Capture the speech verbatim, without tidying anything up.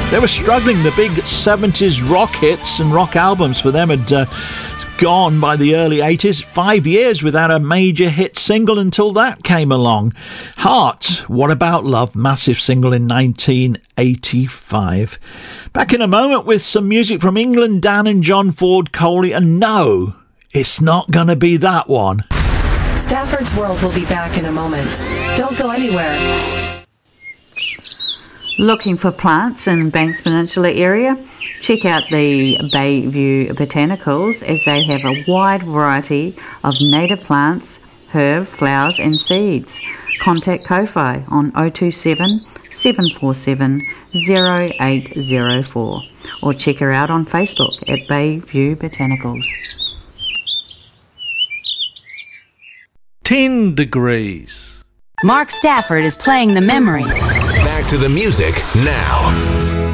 They were struggling. The big seventies rock hits and rock albums for them had uh, gone by the early eighties. Five years without a major hit single until that came along. Heart, What About Love, massive single in nineteen eighty-five. Back in a moment with some music from England, Dan and John Ford Coley, and no, it's not going to be that one. Stafford's World will be back in a moment. Don't go anywhere. Looking for plants in Banks Peninsula area? Check out the Bayview Botanicals, as they have a wide variety of native plants, herb, flowers and seeds. Contact Ko-Fi on oh two seven, seven four seven, oh eight oh four or check her out on Facebook at Bayview Botanicals. ten degrees. Mark Stafford is playing the memories. Back to the music now.